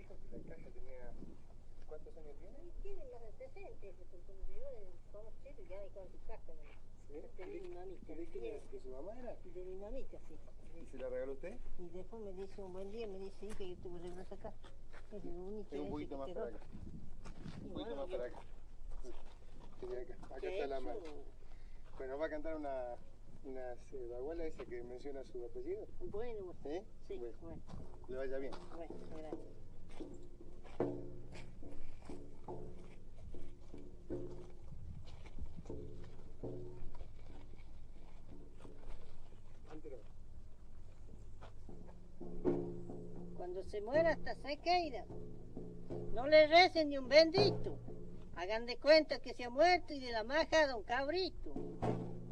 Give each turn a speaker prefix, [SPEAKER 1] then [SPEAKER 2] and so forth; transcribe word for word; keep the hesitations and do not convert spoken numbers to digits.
[SPEAKER 1] La caja tenía... ¿Cuántos años tiene?
[SPEAKER 2] Tiene más de sesenta, porque yo somos chicos y ya me con su caja.
[SPEAKER 1] ¿Sí?
[SPEAKER 2] De mi mamita.
[SPEAKER 1] ¿De quién era? ¿De su mamá era?
[SPEAKER 2] De mi mamita, sí.
[SPEAKER 1] ¿Y se la regaló usted?
[SPEAKER 2] Y después me dice un buen día, me dice, hija, yo te voy a sacar. Es el único.
[SPEAKER 1] Es un poquito más para acá. Un poquito más para acá. Acá, acá está la mano. Bueno, va a cantar una, una baguala esa que menciona su apellido.
[SPEAKER 2] Bueno,
[SPEAKER 1] ¿Eh?
[SPEAKER 2] Sí,
[SPEAKER 1] bueno.
[SPEAKER 2] bueno.
[SPEAKER 1] Le vaya bien.
[SPEAKER 2] Bueno, gracias. Cuando se muera hasta se queda. No le recen ni un bendito. Hagan de cuenta que se ha muerto y de la maja a don Cabrito.